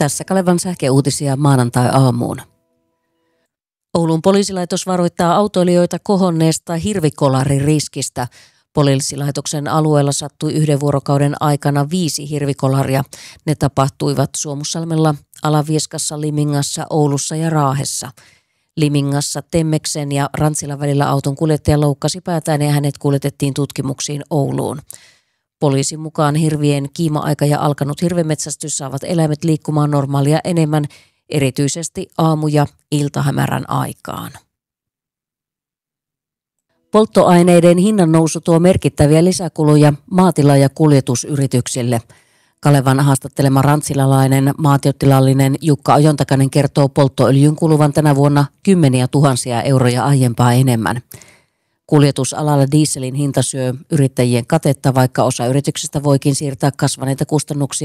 Tässä Kalevan sähkeuutisia maanantai-aamuun. Oulun poliisilaitos varoittaa autoilijoita kohonneesta hirvikolariskistä. Poliisilaitoksen alueella sattui 1 vuorokauden aikana 5 hirvikolaria. Ne tapahtuivat Suomussalmella, Alavieskassa, Limingassa, Oulussa ja Raahessa. Limingassa Temmeksen ja Rantsilan välillä auton kuljettaja loukkasi päätään ja hänet kuljetettiin tutkimuksiin Ouluun. Poliisin mukaan hirvien kiima-aika ja alkanut hirvenmetsästys saavat eläimet liikkumaan normaalia enemmän, erityisesti aamu- ja iltahämärän aikaan. Polttoaineiden hinnannousu tuo merkittäviä lisäkuluja maatila- ja kuljetusyrityksille. Kalevan haastattelema rantsilalainen maatietilallinen Jukka Ajontakainen kertoo polttoöljyn kuluvan tänä vuonna 10 000 euroja aiempaa enemmän. Kuljetusalalla dieselin hinta syö yrittäjien katetta, vaikka osa yrityksistä voikin siirtää kasvaneita kustannuksia